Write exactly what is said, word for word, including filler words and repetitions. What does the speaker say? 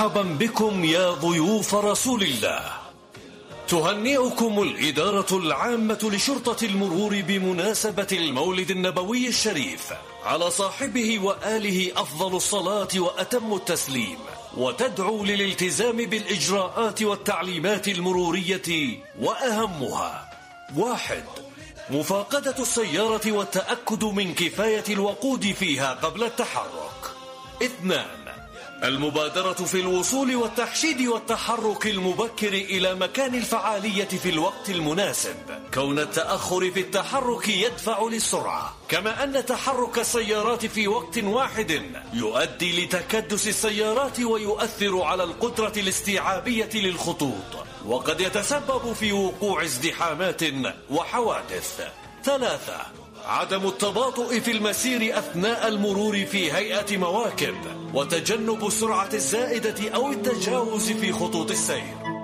مرحبا بكم يا ضيوف رسول الله. تهنئكم الإدارة العامة لشرطة المرور بمناسبة المولد النبوي الشريف على صاحبه وآله أفضل الصلاة وأتم التسليم، وتدعو للالتزام بالإجراءات والتعليمات المرورية، وأهمها: واحد، مفاقدة السيارة والتأكد من كفاية الوقود فيها قبل التحرك. اثنان، المبادرة في الوصول والتحشيد والتحرك المبكر إلى مكان الفعالية في الوقت المناسب، كون التأخر في التحرك يدفع للسرعة، كما أن تحرك السيارات في وقت واحد يؤدي لتكدس السيارات ويؤثر على القدرة الاستيعابية للخطوط، وقد يتسبب في وقوع ازدحامات وحوادث. ثلاثة، عدم التباطؤ في المسير أثناء المرور في هيئة مواكب، وتجنب السرعة الزائدة أو التجاوز في خطوط السير.